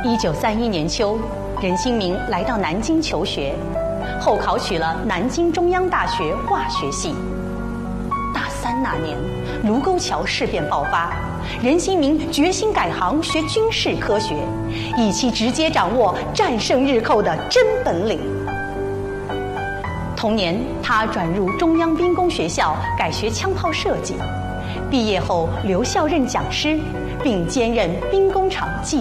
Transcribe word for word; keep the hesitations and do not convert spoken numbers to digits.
一九三一年秋，任新明来到南京求学，后考取了南京中央大学化学系。大三那年，卢沟桥事变爆发，任新明决心改行学军事科学，以期直接掌握战胜日寇的真本领。同年，他转入中央兵工学校改学枪炮设计，毕业后留校任讲师，并兼任兵工厂技